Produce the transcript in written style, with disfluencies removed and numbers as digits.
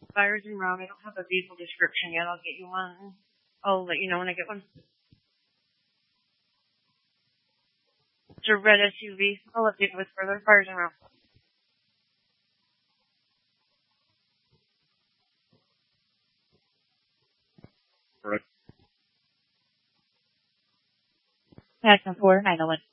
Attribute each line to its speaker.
Speaker 1: Fires and Round. I don't have a vehicle description yet. I'll get you one. I'll let you know when I get one. It's a red SUV. I'll update with further. Fires and Round.
Speaker 2: Correct.
Speaker 3: Action 4, 901.